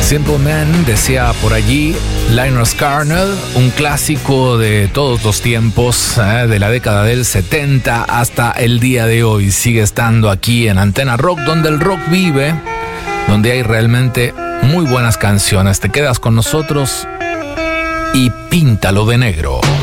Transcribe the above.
Simple Man, decía por allí Lynyrd Skynyrd, un clásico de todos los tiempos, de la década del 70 hasta el día de hoy. Sigue estando aquí en Antena Rock, donde el rock vive, donde hay realmente muy buenas canciones. Te quedas con nosotros y píntalo de negro.